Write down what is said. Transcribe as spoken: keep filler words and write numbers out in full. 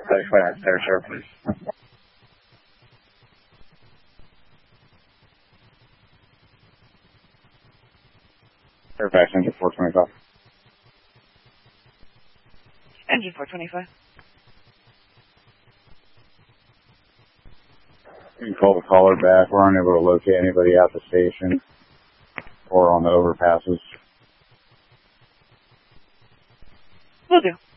Fairfax, Air Share, please. Fairfax, engine four twenty-five. Engine four twenty-five. You can call the caller back. We're unable to locate anybody at the station or on the overpasses. Will do.